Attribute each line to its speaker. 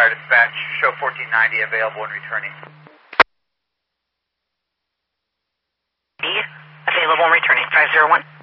Speaker 1: Tower Dispatch, show 1490 available and returning.
Speaker 2: Available and returning, 501.